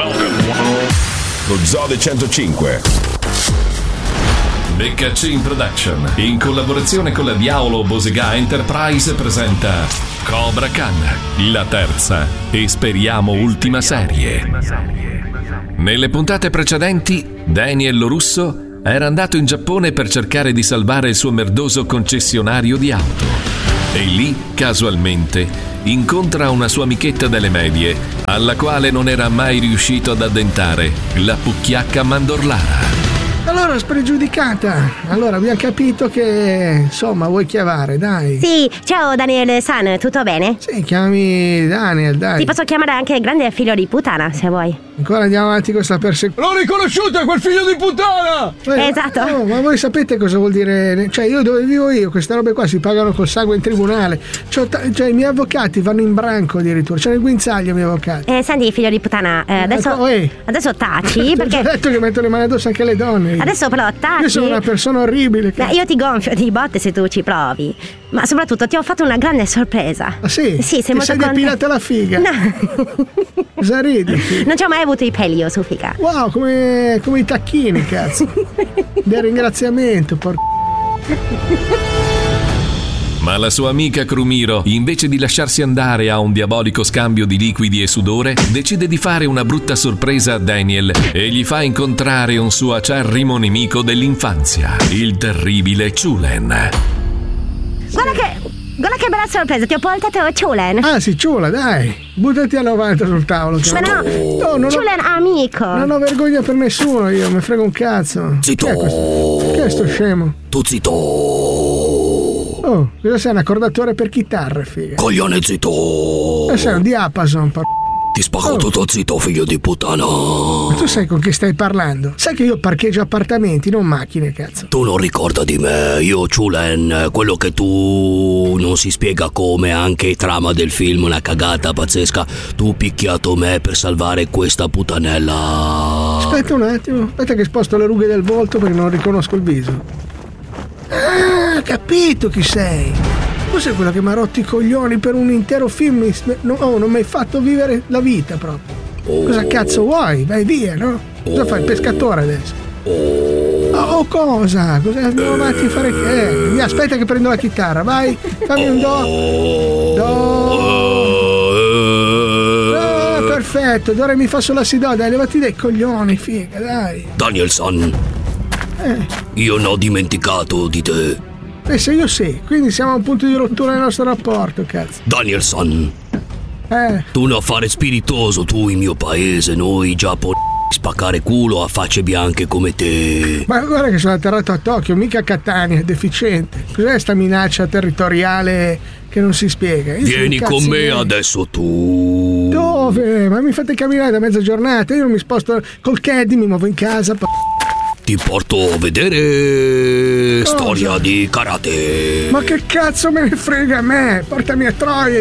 Lo Zode 105. BKC Production, in collaborazione con la Diavolo Bosega Enterprise, presenta Cobra Khan, la terza e speriamo ultima serie. Nelle puntate precedenti, Daniel Lorusso era andato in Giappone per cercare di salvare il suo merdoso concessionario di auto. E lì, casualmente, incontra una sua amichetta delle medie, alla quale non era mai riuscito ad addentare, la Pucchiacca Mandorlara. Allora, spregiudicata, allora abbiamo capito che, insomma, vuoi chiavare, dai. Sì, ciao Daniel-san, tutto bene? Sì, chiamami Daniel, dai. Ti posso chiamare anche grande figlio di puttana, se vuoi. Ancora andiamo avanti con questa persecuzione. L'ho riconosciuto, è quel figlio di puttana! Esatto. Ma voi sapete cosa vuol dire? Cioè, io dove vivo io, queste robe qua si pagano col sangue in tribunale. Cioè, i miei avvocati vanno in branco addirittura. C'è nel guinzaglio i miei avvocati. Senti, figlio di puttana, adesso taci, perché... Ti ho detto che metto le mani addosso anche alle donne. Adesso però taci. Io sono una persona orribile. Io ti gonfio di botte se tu ci provi. Ma soprattutto ti ho fatto una grande sorpresa. Ah sì? Sì, sei molto contenta. Ti sei depilata la figa? No. Cosa ridi? Non ci ho mai avuto i peli io su figa. Wow, come i tacchini, cazzo. Del ringraziamento, Ma la sua amica Crumiro, invece di lasciarsi andare a un diabolico scambio di liquidi e sudore, decide di fare una brutta sorpresa a Daniel e gli fa incontrare un suo acerrimo nemico dell'infanzia, il terribile Chulen. Guarda che bella sorpresa, ti ho portato Chulen. Ah sì, Ciula, dai. Buttati a 90 sul tavolo. Ma no, Chulen amico. Non ho vergogna per nessuno io, mi frega un cazzo. Zitto. Chi è sto scemo? Tu zitto. Oh, cosa sei, un accordatore per chitarre, figa? Coglione zitto. Sei un diapason, Ti spago tutto zitto, figlio di puttana. Ma tu sai con chi stai parlando? Sai che io parcheggio appartamenti, non macchine, cazzo. Tu non ricorda di me, io Chulen, quello che tu non si spiega come, anche trama del film, una cagata pazzesca. Tu picchiato me per salvare questa puttanella. Aspetta un attimo, aspetta che sposto le rughe del volto perché non riconosco il viso. Ah, capito chi sei. Tu sei quello che mi ha rotto i coglioni per un intero film. Non mi hai fatto vivere la vita proprio. Cosa cazzo vuoi? Vai via, no? Cosa fai, il pescatore adesso? Oh, cosa? Cosa andiamo avanti a fare che? Aspetta che prendo la chitarra, vai, fammi un do. Perfetto, d'ora mi fa solo la si do, dai, levati dai coglioni, figa, dai. Daniel-san, io non ho dimenticato di te. Se io sì, quindi siamo a un punto di rottura nel nostro rapporto, cazzo. Daniel-san, tu un affare spiritoso, tu in mio paese, noi giapponesi spaccare culo a facce bianche come te. Ma guarda che sono atterrato a Tokyo, mica a Catania, è deficiente. Cos'è sta minaccia territoriale che non si spiega? Vieni con me adesso tu. Dove? Ma mi fate camminare da mezza giornata, io non mi sposto col caddy, mi muovo in casa. Ti porto a vedere storia di karate. Ma che cazzo me ne frega a me? Portami a Troia.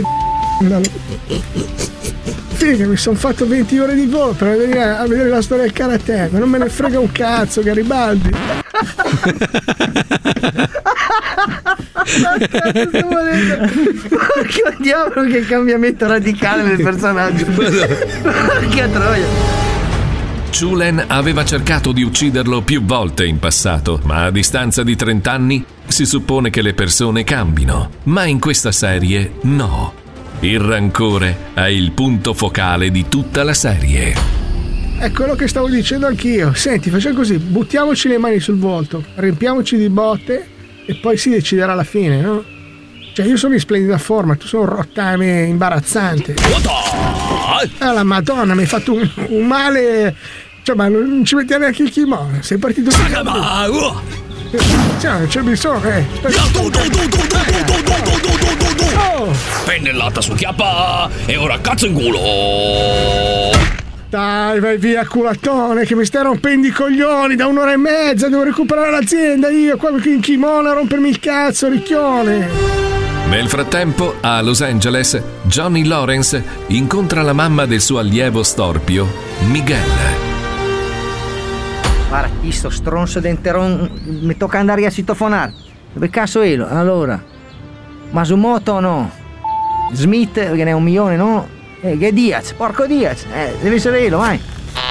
Figa, mi sono fatto 20 ore di volo per venire a vedere la storia del karate. Ma non me ne frega un cazzo, Garibaldi. Che diavolo, che cambiamento radicale del personaggio. Che troia. Chulen aveva cercato di ucciderlo più volte in passato, ma a distanza di 30 anni si suppone che le persone cambino. Ma in questa serie no. Il rancore è il punto focale di tutta la serie. È quello che stavo dicendo anch'io. Senti, facciamo così, buttiamoci le mani sul volto, riempiamoci di botte e poi si deciderà alla fine, no? Cioè, io sono in splendida forma, tu sei un rottame imbarazzante. Ah, la Madonna, mi hai fatto un male. Cioè, ma non ci mettiamo neanche il kimono. Sei partito così. Cioè, non c'è bisogno, Pennellata su chiappa e ora cazzo in culo. Dai, vai via, culatone, che mi stai rompendo i coglioni da un'ora e mezza. Devo recuperare l'azienda io, qua in kimono a rompermi il cazzo, ricchione. Nel frattempo, a Los Angeles, Johnny Lawrence incontra la mamma del suo allievo storpio, Miguel. Guarda, chi sto stronzo denteron, mi tocca andare a citofonare. Dove cazzo è? Allora, Masumoto no, Smith, che ne è 1 milione, no? Che Diaz, porco Diaz, deve essere Elo, vai.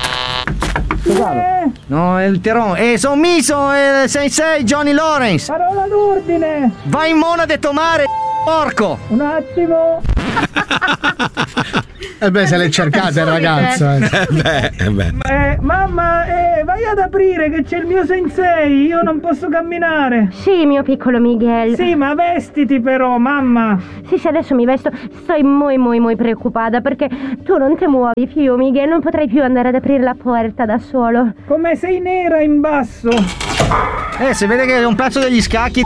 No, è il Teron. Son Miso e Sensei Johnny Lawrence. Parola d'ordine. Vai in mona de tomare, porco. Un attimo. Se l'è cercata il ragazzo. Mamma, vai ad aprire che c'è il mio sensei. Io non posso camminare. Sì, mio piccolo Miguel. Sì, ma vestiti però, mamma. Sì, adesso mi vesto. Estoy muy preoccupata perché tu non ti muovi più, Miguel. Non potrai più andare ad aprire la porta da solo. Come sei nera in basso. Si vede che è un pezzo degli scacchi.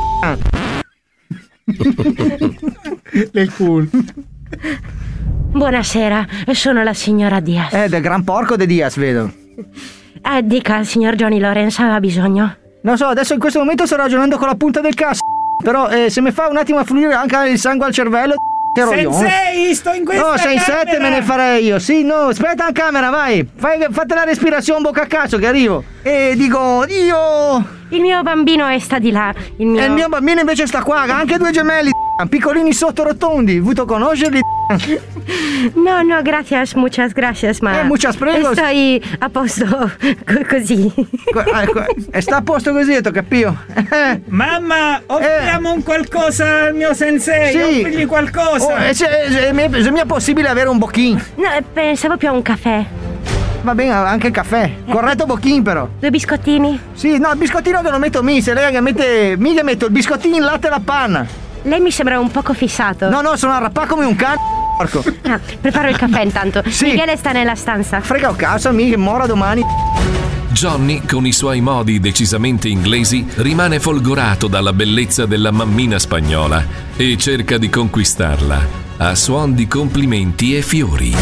Nel culo. Buonasera, sono la signora Diaz. Del gran porco de Diaz, vedo. Dica, il signor Johnny Lawrence aveva bisogno. Non so, adesso in questo momento sto ragionando con la punta del cazzo. Però se mi fa un attimo affluire anche il sangue al cervello. Sensei, sto in questa camera. No, 6-7 me ne farei io. Sì, no, aspetta in camera, vai. Fate la respirazione bocca a cazzo che arrivo. E dico, Dio. Il mio bambino sta di là. Il mio bambino invece sta qua, ha anche 2 gemelli. Piccolini sotto rotondi. Vuto conoscerli? No, gracias, muchas gracias, ma muchas prego. Stai a posto così. Sta a posto così, t'ho capito. Mamma, offriamo un qualcosa al mio sensei. Sì. Offrigli qualcosa. Se mi è possibile avere un bocchin? No, pensavo più a un caffè. Va bene, anche il caffè. Corretto bocchin però. 2 biscottini? Sì, no, il biscottino che lo metto se lei che mette. Mica metto il biscottino in latte e la panna. Lei mi sembra un poco fissato. No, sono arrappato come un cane, porco. Preparo il caffè intanto. Sì. Michele sta nella stanza. Frega un cazzo, mica mora domani. Johnny, con i suoi modi decisamente inglesi, rimane folgorato dalla bellezza della mammina spagnola e cerca di conquistarla a suon di complimenti e fiori.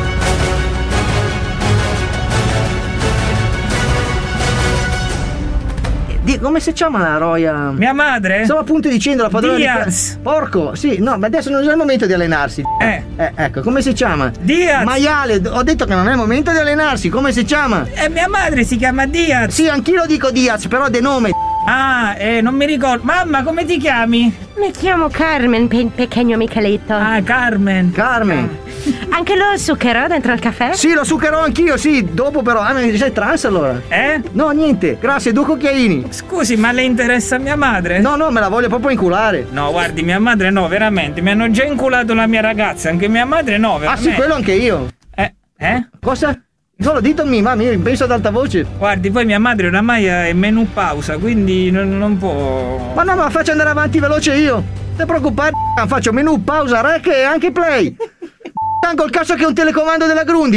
Come si chiama la roia? Mia madre? Stavo appunto dicendo la padrona Diaz. Porco, sì, no, ma adesso non è il momento di allenarsi. Ecco, come si chiama? Diaz. Maiale, ho detto che non è il momento di allenarsi, come si chiama? Mia madre si chiama Diaz. Sì, anch'io lo dico Diaz, però de nome. Non mi ricordo. Mamma, come ti chiami? Mi chiamo Carmen, pequeño Micheletto. Carmen. Anche lo zucchero dentro il caffè? Sì, lo zuccherò anch'io, sì, dopo però. Ma sei trans allora? No, niente, grazie, 2 cucchiaini. Scusi, ma le interessa mia madre? No, me la voglio proprio inculare. No, guardi, mia madre no, veramente. Mi hanno già inculato la mia ragazza, anche mia madre no, veramente. Ah sì, quello anche io. Cosa? Solo ditemi, ma mi penso ad alta voce. Guardi, poi mia madre oramai è menù pausa, quindi non può. Ma no, ma faccio andare avanti veloce io. Non ti preoccupare, faccio menù, pausa, rec e anche play. Tanto il cazzo che è un telecomando della Grundy.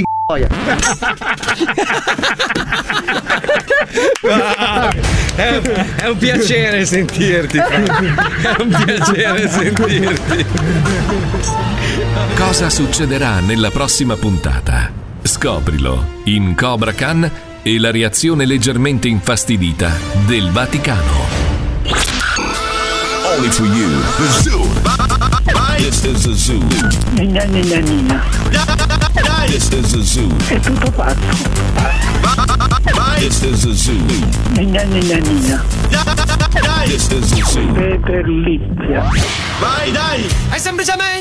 È un piacere sentirti. È un piacere sentirti. Cosa succederà nella prossima puntata? Scoprilo in Cobra Khan e la reazione leggermente infastidita del Vaticano. Only for you, the zoo. This is the zoo. Nina. This is the zoo. È tutto pazzo. This is the zoo. Nina. This is the zoo. Peter Lippia. Vai, dai! È semplicemente